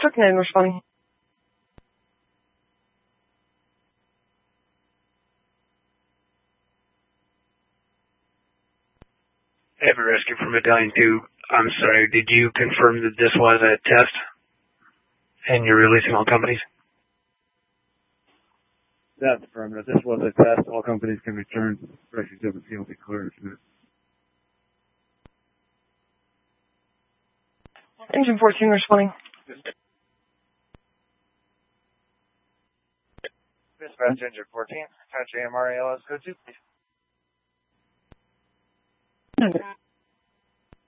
Truck 9 responding. Heavy Rescue from Medallion 2. I'm sorry, did you confirm that this was a test and you're releasing all companies? That's affirmative. This was a test. All companies can return. Rescue 17 will be cleared. Engine 14 responding. Dispatch Engine 14. Country MRALS code 2, please.